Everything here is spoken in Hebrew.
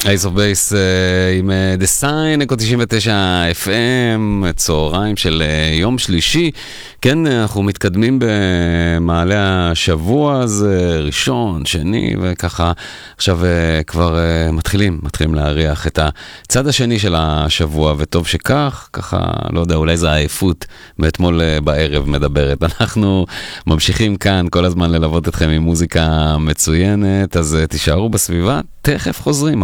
אייס אוף בייס עם The Sign, אקו 99 FM, צהריים של יום שלישי. כן, אנחנו מתקדמים במעלה השבוע הזה, ראשון, שני, וככה עכשיו כבר מתחילים להריח את הצד השני של השבוע, וטוב שכך, ככה, לא יודע, אולי זה העייפות מאתמול בערב מדברת. אנחנו ממשיכים כאן כל הזמן ללוות אתכם עם מוזיקה מצוינת, אז תישארו בסביבה, תכף חוזרים.